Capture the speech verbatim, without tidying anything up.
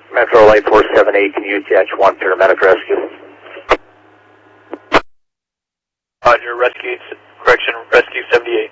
Metro Light four seven eight, can you attach one paramedic rescue? Roger, rescue, correction, rescue seventy-eight.